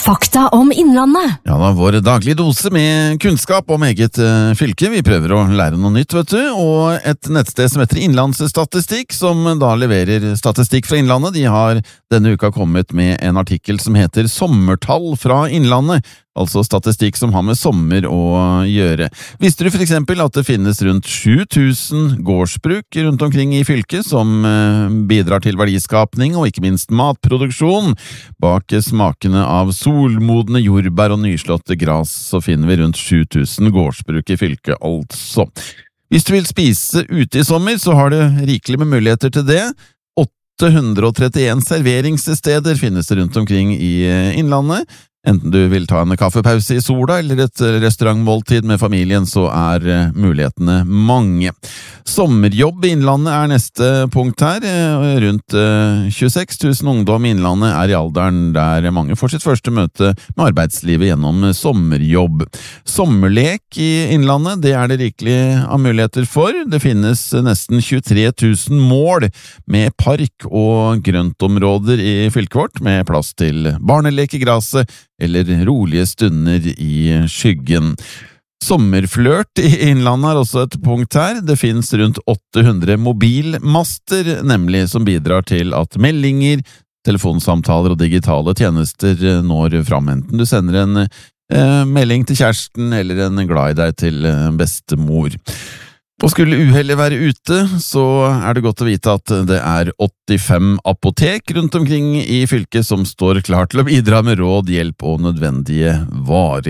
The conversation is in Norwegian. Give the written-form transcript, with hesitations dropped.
Fakta om Innlandet. Ja da, vår daglige dose med kunnskap om eget fylke. Vi prøver å lære noe nytt, vet du. Og et nettsted som heter Innlandsstatistikk, som da leverer statistikk fra Innlandet, de har denne uka kommet med en artikkel som heter Sommertall fra Innlandet. Altså statistikk som har med sommer å gjøre. Visste du for eksempel at det finnes rundt 7000 gårdsbruk rundt omkring i fylket som bidrar til verdiskapning og ikke minst matproduksjon? Bak smakene av solmodne jordbær og nyslåtte gras så finner vi rundt 7000 gårdsbruk i fylket, altså. Hvis du vil spise ute i sommer, så har du rikelig med muligheter til det. 831 serveringssteder finnes det rundt omkring i Innlandet. Enten du vil ta en kaffepause i sola eller et restaurantmåltid med familien, så er mulighetene mange. Sommerjobb i Innlandet er neste punkt her. Rundt 26 000 ungdom i Innlandet er i alderen der mange får sitt første møte med arbeidslivet gjennom sommerjobb. Sommerlek i Innlandet, det er det rikelig av muligheter for. Det finnes nesten 23 000 mål med park- og grøntområder i fylket vårt, med plass til barnelek i graset eller rolige stunder i skyggen. Sommerflørt i Innlandet er også et punkt her. Det finnes rundt 800 mobilmaster, nemlig, som bidrar til at meldinger, telefonsamtaler og digitale tjenester når fram. Enten du sender en melding til kjæresten eller en glad i deg til bestemor. Og skulle uhellet være ute, så er det godt å vite at det er 85 apotek rundt omkring i fylket som står klar til å bidra med råd, hjelp og nødvendige varer.